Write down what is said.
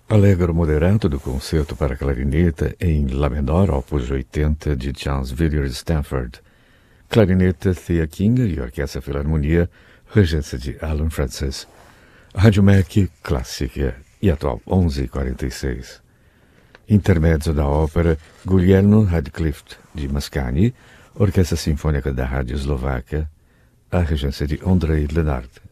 Allegro moderato do concerto para clarineta em Lá menor, opus 80 de Charles Villiers Stanford. Clarineta Thea King e Orquestra Filarmonia, regência de Alan Francis. Rádio Mac clássica e atual 11h46. Intermezzo da ópera Guglielmo Radcliffe de Mascagni, Orquestra Sinfônica da Rádio Eslovaca, a regência de Ondrej Lenart.